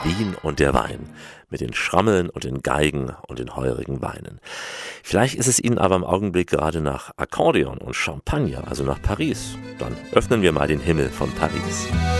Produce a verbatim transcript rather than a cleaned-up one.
Wien und der Wein, mit den Schrammeln und den Geigen und den heurigen Weinen. Vielleicht ist es Ihnen aber im Augenblick gerade nach Akkordeon und Champagner, also nach Paris. Dann öffnen wir mal den Himmel von Paris.